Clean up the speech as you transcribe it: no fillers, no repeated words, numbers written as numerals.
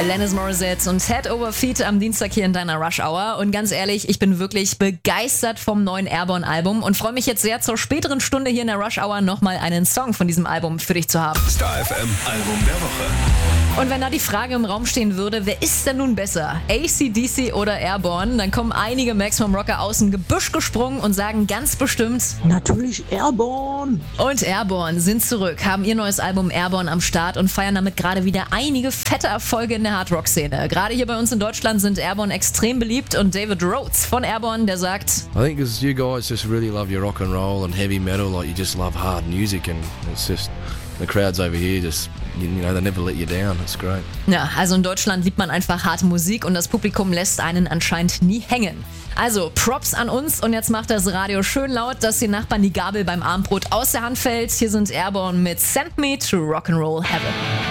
Alanis Morissette und Head Over Feet am Dienstag hier in deiner Rush Hour. Und ganz ehrlich, ich bin wirklich begeistert vom neuen Airborne-Album und freue mich jetzt sehr, zur späteren Stunde hier in der Rush Hour nochmal einen Song von diesem Album für dich zu haben. Star FM Album der Woche. Und wenn da die Frage im Raum stehen würde, wer ist denn nun besser, AC/DC oder Airborne, dann kommen einige Maximum Rocker aus dem Gebüsch gesprungen und sagen ganz bestimmt: Natürlich Airborne! Und Airborne sind zurück, haben ihr neues Album Airborne am Start und feiern damit gerade wieder einige fette Erfolge in der Hardrock-Szene. Gerade hier bei uns in Deutschland sind Airborne extrem beliebt und David Rhodes von Airborne, der sagt: I think because you guys just really love your rock and roll and heavy metal, like you just love hard music, and it's just the crowds over here just, you know, they never let you down. It's great. Ja, also in Deutschland liebt man einfach harte Musik und das Publikum lässt einen anscheinend nie hängen. Also Props an uns und jetzt macht das Radio schön laut, dass den Nachbarn die Gabel beim Abendbrot aus der Hand fällt. Hier sind Airborne mit Send Me to Rock'n'Roll Heaven.